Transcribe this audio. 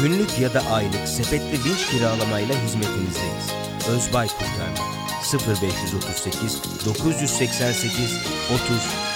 Günlük ya da aylık sepetli vinç kiralamayla hizmetinizdeyiz. Özbay Kurtarma 0538 988 30